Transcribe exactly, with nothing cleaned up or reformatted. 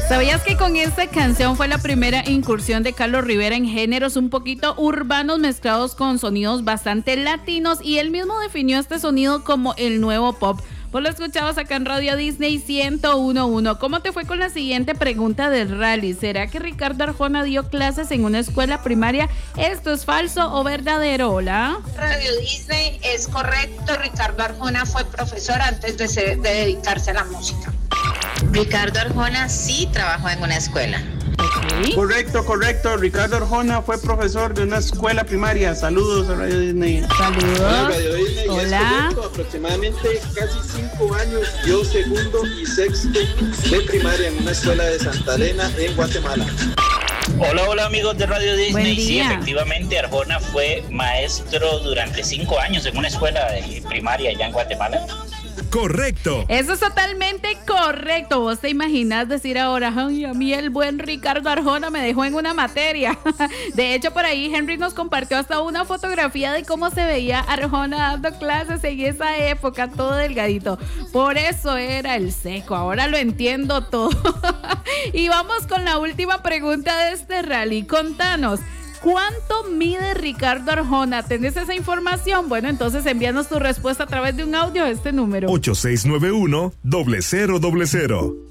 ¿Sabías que con esta canción fue la primera incursión de Carlos Rivera en géneros un poquito urbanos mezclados con sonidos bastante latinos? Y él mismo definió este sonido como el nuevo pop. Vos lo escuchabas acá en Radio Disney ciento uno punto uno. ¿Cómo te fue con la siguiente pregunta del rally? ¿Será que Ricardo Arjona dio clases en una escuela primaria? ¿Esto es falso o verdadero? Hola. Radio Disney, es correcto. Ricardo Arjona fue profesor antes de, ser, de dedicarse a la música. Ricardo Arjona sí trabajó en una escuela. Okay. Correcto, correcto. Ricardo Arjona fue profesor de una escuela primaria. Saludos a Radio Disney. Saludos. Hola, Radio Disney. Hola. Es correcto, aproximadamente casi cinco años dio segundo y sexto de primaria en una escuela de Santa Elena, en Guatemala. Hola, hola amigos de Radio Disney. Buen Sí, día. efectivamente, Arjona fue maestro durante cinco años en una escuela de primaria allá en Guatemala. Correcto. Eso es totalmente correcto. ¿Vos te imaginas decir ahora, ay, a mí el buen Ricardo Arjona me dejó en una materia? De hecho, por ahí Henry nos compartió hasta una fotografía de cómo se veía Arjona dando clases en esa época, todo delgadito. Por eso era el seco. Ahora lo entiendo todo. Y vamos con la última pregunta de este rally. Contanos, ¿cuánto mide Ricardo Arjona? ¿Tenés esa información? Bueno, entonces envíanos tu respuesta a través de un audio a este número. ocho seis nueve uno, cero cero cero cero.